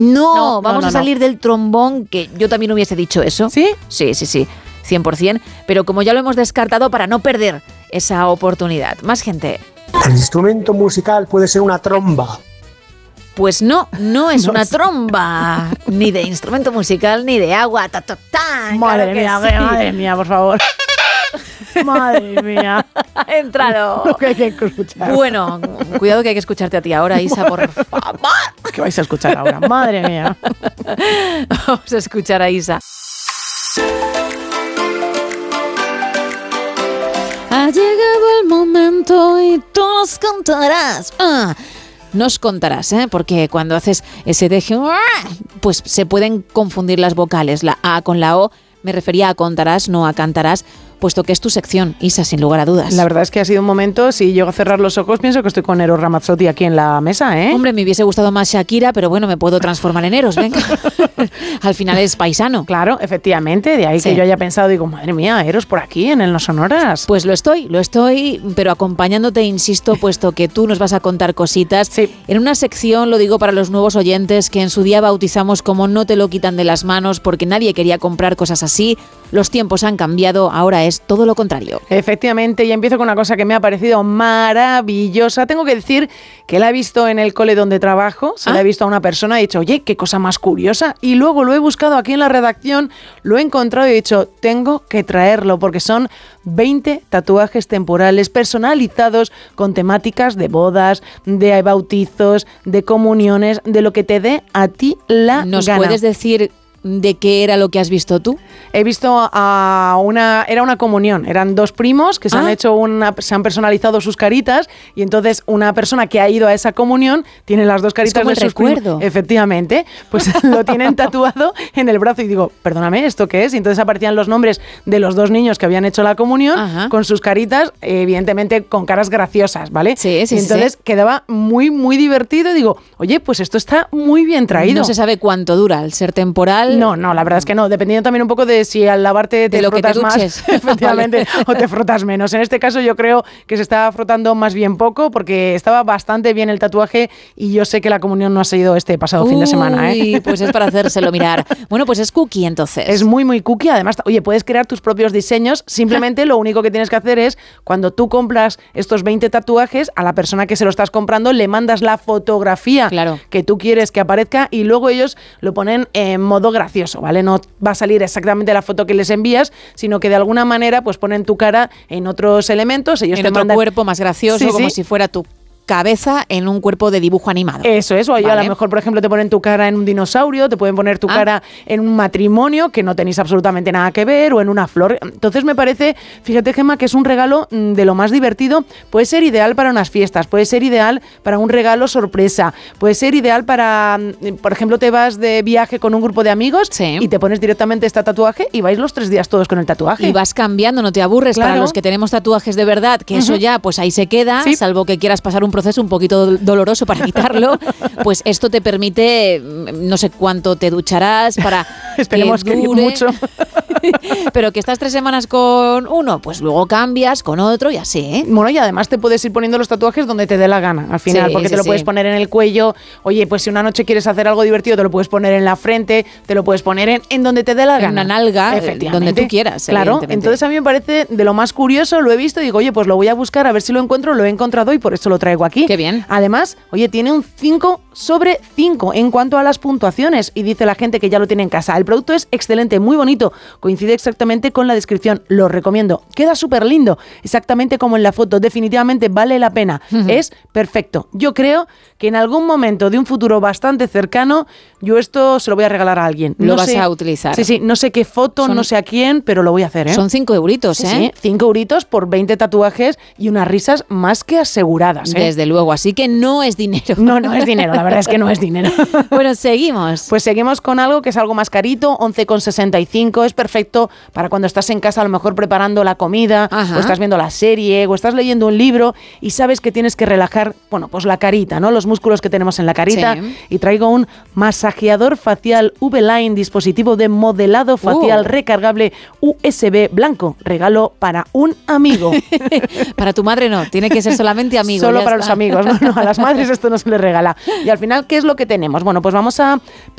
No, vamos a salir del trombón, que yo también hubiese dicho eso. ¿Sí? Sí, 100%, pero como ya lo hemos descartado para no perder esa oportunidad. Más gente. El instrumento musical puede ser una tromba. Pues no es una tromba, ni de instrumento musical, ni de agua. Madre mía, por favor. Madre mía. Ha entrado. Lo que hay que escuchar. Bueno, cuidado que hay que escucharte a ti ahora, Isa, por favor. ¿Qué vais a escuchar ahora? Madre mía. Vamos a escuchar a Isa. Ha llegado el momento y tú nos contarás. Nos contarás, porque cuando haces ese deje, pues se pueden confundir las vocales, la A con la O. Me refería a contarás, no a cantarás, puesto que es tu sección, Isa, sin lugar a dudas. La verdad es que ha sido un momento, si llego a cerrar los ojos, pienso que estoy con Eros Ramazzotti aquí en la mesa, ¿eh? Hombre, me hubiese gustado más Shakira, pero bueno, me puedo transformar en Eros, venga. Al final es paisano. Claro, efectivamente, de ahí que yo haya pensado, digo, madre mía, Eros por aquí, en el No Sonoras. Pues lo estoy, pero acompañándote, insisto, puesto que tú nos vas a contar cositas. Sí. En una sección, lo digo para los nuevos oyentes, que en su día bautizamos como No te lo quitan de las manos, porque nadie quería comprar cosas así. Los tiempos han cambiado, ahora es todo lo contrario. Efectivamente, y empiezo con una cosa que me ha parecido maravillosa. Tengo que decir que la he visto en el cole donde trabajo, se la he visto a una persona y he dicho, oye, qué cosa más curiosa. Y luego lo he buscado aquí en la redacción, lo he encontrado y he dicho, tengo que traerlo porque son 20 tatuajes temporales personalizados con temáticas de bodas, de bautizos, de comuniones, de lo que te dé a ti la gana. ¿Nos puedes decir de qué era lo que has visto tú? He visto era una comunión, eran dos primos que se han personalizado sus caritas y entonces una persona que ha ido a esa comunión tiene las dos caritas de sus primos. Efectivamente, pues lo tienen tatuado en el brazo y digo, perdóname, ¿esto qué es? Y entonces aparecían los nombres de los dos niños que habían hecho la comunión con sus caritas, evidentemente con caras graciosas, ¿vale? Sí. Entonces quedaba muy, muy divertido y digo, oye, pues esto está muy bien traído. No se sabe cuánto dura, al ser temporal. No, la verdad es que no, dependiendo también un poco de si al lavarte te frotas más, efectivamente, o te frotas menos. En este caso yo creo que se está frotando más bien poco porque estaba bastante bien el tatuaje y yo sé que la comunión no ha sido este pasado fin de semana. Pues es para hacérselo mirar. Bueno, pues es cookie entonces. Es muy, muy cookie. Además, oye, puedes crear tus propios diseños. Simplemente lo único que tienes que hacer es, cuando tú compras estos 20 tatuajes, a la persona que se lo estás comprando le mandas la fotografía que tú quieres que aparezca y luego ellos lo ponen en modo gracioso, ¿vale? No va a salir exactamente la foto que les envías, sino que de alguna manera pues ponen tu cara en otros elementos. Ellos en te otro mandan cuerpo más gracioso, como si fuera tu cabeza en un cuerpo de dibujo animado. Eso, o a lo mejor, por ejemplo, te ponen tu cara en un dinosaurio, te pueden poner tu cara en un matrimonio que no tenéis absolutamente nada que ver, o en una flor. Entonces me parece, fíjate, Gemma, que es un regalo de lo más divertido. Puede ser ideal para unas fiestas, puede ser ideal para un regalo sorpresa, puede ser ideal para, por ejemplo, te vas de viaje con un grupo de amigos y te pones directamente este tatuaje y vais los 3 días todos con el tatuaje. Y vas cambiando, no te aburres. Para los que tenemos tatuajes de verdad, que eso ya, pues ahí se queda, salvo que quieras pasar un proceso un poquito doloroso para quitarlo, pues esto te permite, no sé cuánto te ducharás para esperemos que dure mucho. Pero que estás 3 semanas con uno, pues luego cambias con otro y así, ¿eh? Bueno, y además te puedes ir poniendo los tatuajes donde te dé la gana al final, porque te lo puedes poner en el cuello. Oye, pues si una noche quieres hacer algo divertido, te lo puedes poner en la frente, te lo puedes poner en donde te dé la gana. En una nalga, donde tú quieras. Claro, entonces a mí me parece de lo más curioso, lo he visto y digo, oye, pues lo voy a buscar a ver si lo encuentro, lo he encontrado y por eso lo traigo aquí. Qué bien. Además, oye, tiene un 5 sobre 5 en cuanto a las puntuaciones y dice la gente que ya lo tiene en casa. El producto es excelente, muy bonito, coincide exactamente con la descripción, lo recomiendo. Queda súper lindo, exactamente como en la foto, definitivamente vale la pena, es perfecto. Yo creo que en algún momento de un futuro bastante cercano, yo esto se lo voy a regalar a alguien. Lo vas a utilizar. Sí, no sé qué foto, no sé a quién, pero lo voy a hacer, ¿eh? Son 5 euritos, Sí, 5 euritos por 20 tatuajes y unas risas más que aseguradas, ¿eh? Desde luego, así que no es dinero. No es dinero, la verdad es que no es dinero. Bueno, seguimos. Pues seguimos con algo que es algo más carito, 11,65, es perfecto para cuando estás en casa a lo mejor preparando la comida, o estás viendo la serie, o estás leyendo un libro y sabes que tienes que relajar, bueno, pues la carita, ¿no? Los músculos que tenemos en la carita. Y traigo un masajeador facial V-Line, dispositivo de modelado facial recargable USB blanco, regalo para un amigo. Para tu madre no, tiene que ser solamente amigo. Solo para los amigos, no, a las madres esto no se les regala. Y al final, ¿qué es lo que tenemos? Bueno, pues vamos a